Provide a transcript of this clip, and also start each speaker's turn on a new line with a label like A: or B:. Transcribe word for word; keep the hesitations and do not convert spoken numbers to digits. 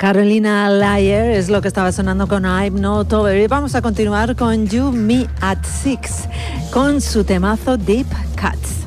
A: Carolina Liar es lo que estaba sonando con I'm Not Over. Y vamos a continuar con You Me at Six, con su temazo Deep Cuts.